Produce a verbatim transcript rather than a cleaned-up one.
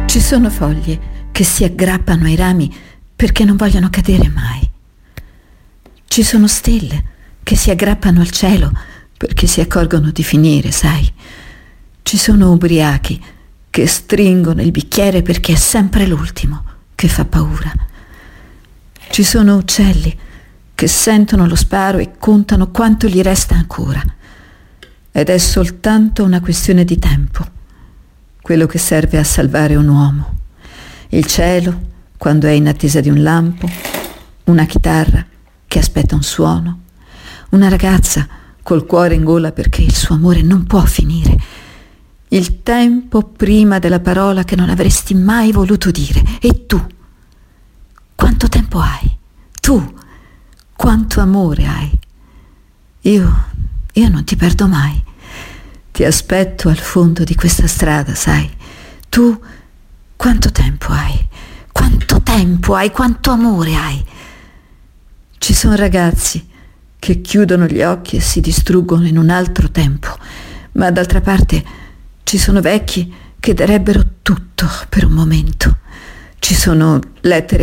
Ci sono foglie che si aggrappano ai rami perché non vogliono cadere mai. Ci sono stelle che si aggrappano al cielo perché si accorgono di finire, sai. Ci sono ubriachi che stringono il bicchiere perché è sempre l'ultimo che fa paura. Ci sono uccelli che sentono lo sparo e contano quanto gli resta ancora. Ed è soltanto una questione di tempo quello che serve a salvare un uomo. Il cielo, quando è in attesa di un lampo, una chitarra che aspetta un suono, una ragazza col cuore in gola perché il suo amore non può finire, il tempo prima della parola che non avresti mai voluto dire. E tu, quanto tempo hai? Tu, quanto amore hai? Io, io non ti perdo mai. Ti aspetto al fondo di questa strada, sai. Tu, quanto tempo hai? Quanto tempo hai? Quanto amore hai? Ci sono ragazzi che chiudono gli occhi e si distruggono in un altro tempo, ma d'altra parte ci sono vecchi che darebbero tutto per un momento. Ci sono lettere